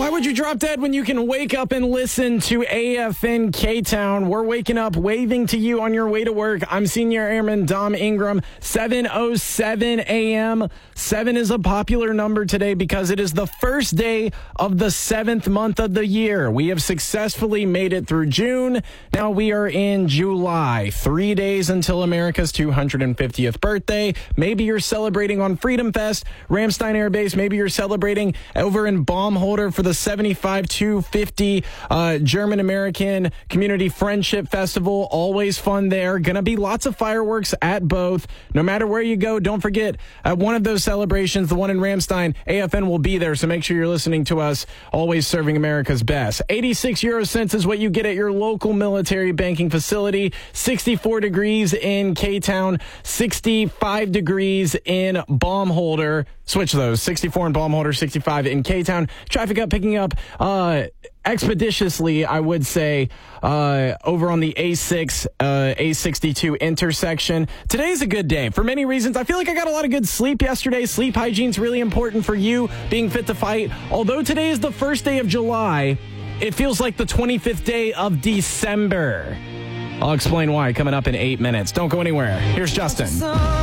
Why would you drop dead when you can wake up and listen to AFN K-Town? We're waking up, waving to you on your way to work. I'm Senior Airman Dom Ingram. 7:07 a.m. 7 is a popular number today because it is the first day of the 7th month of the year. We have successfully made it through June. Now we are in July. 3 days until America's 250th birthday. Maybe you're celebrating on Freedom Fest, Ramstein Air Base. Maybe you're celebrating over in Baumholder for the 75-250 German-American Community Friendship Festival. Always fun there. Going to be lots of fireworks at both. No matter where you go, don't forget, at one of those celebrations, the one in Ramstein, AFN will be there, so make sure you're listening to us, always serving America's best. 86 euro cents is what you get at your local military banking facility. 64 degrees in K-Town, 65 degrees in Baumholder. Switch those. 64 in Baumholder, 65 in K-Town. Traffic picking up expeditiously, I would say, over on the A6, A62 intersection. Today's a good day for many reasons. I feel like I got a lot of good sleep yesterday. Sleep hygiene's really important for you being fit to fight. Although today is the first day of July, it feels like the 25th day of December. I'll explain why coming up in 8 minutes. Don't go anywhere. Here's Justin.